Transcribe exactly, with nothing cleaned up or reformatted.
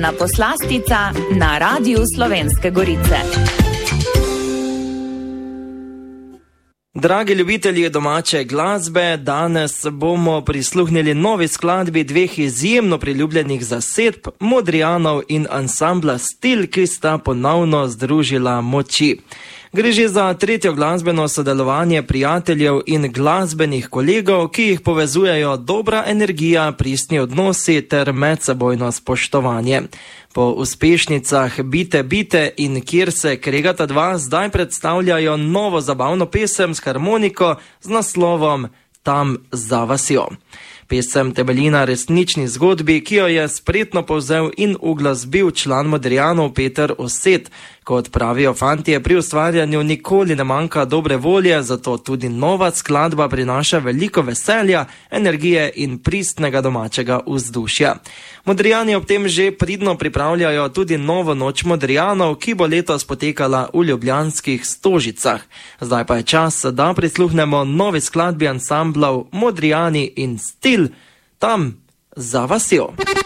Na poslastica na Radiu Slovenske Gorice. Dragi ljubitelji domače glasbe, danes bomo prisluhnili novi skladbi dveh izjemno priljubljenih zasedb, Modrijanov in ansambla Stil, ki sta ponovno združila moči. Gre že za tretjo glasbeno sodelovanje prijateljev in glasbenih kolegov, ki jih povezujejo dobra energija, pristni odnosi ter medsebojno spoštovanje. Po uspešnicah Bite Bite in Kjer se kregata dva zdaj predstavljajo novo zabavno pesem s harmoniko z naslovom Tam za vasjo. Pesem temelji na resnični zgodbi, ki jo je spretno povzel in uglasbil član Modrijanov Peter Osset. Kot pravijo fantje, pri ustvarjanju nikoli ne manjka dobre volje, zato tudi nova skladba prinaša veliko veselja, energije in pristnega domačega vzdušja. Modrijani ob tem že pridno pripravljajo tudi novo noč Modrijanov, ki bo letos potekala v ljubljanskih Stožicah. Zdaj pa je čas, da prisluhnemo novi skladbi ansamblov Modrijani in Stil, Tam za vasjo.